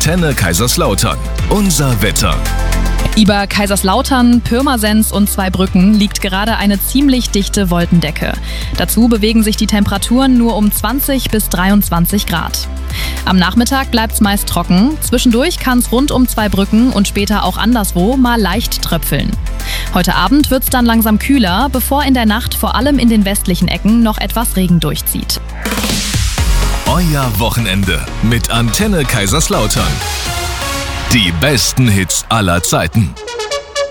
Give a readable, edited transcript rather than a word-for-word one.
Antenne Kaiserslautern. Unser Wetter. Über Kaiserslautern, Pirmasens und Zweibrücken liegt gerade eine ziemlich dichte Wolkendecke. Dazu bewegen sich die Temperaturen nur um 20 bis 23 Grad. Am Nachmittag bleibt es meist trocken. Zwischendurch kann es rund um Zweibrücken und später auch anderswo mal leicht tröpfeln. Heute Abend wird es dann langsam kühler, bevor in der Nacht vor allem in den westlichen Ecken noch etwas Regen durchzieht. Euer Wochenende mit Antenne Kaiserslautern. Die besten Hits aller Zeiten.